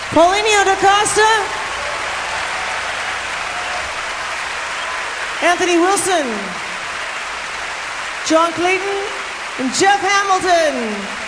Paulinho da Costa, Anthony Wilson, John Clayton, and Jeff Hamilton.